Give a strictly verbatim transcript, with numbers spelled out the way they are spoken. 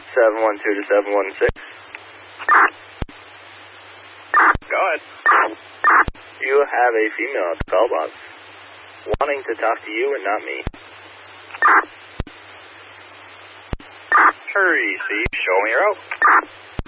seven one two to seven one six. Go ahead. You have a female at the call box wanting to talk to you and not me. Hurry, see. Show me your out.